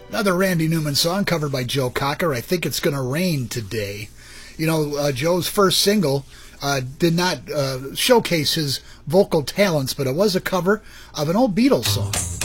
Another Randy Newman song covered by Joe Cocker, I Think It's Gonna Rain Today. You know, Joe's first single did not showcase his vocal talents, but it was a cover of an old Beatles song.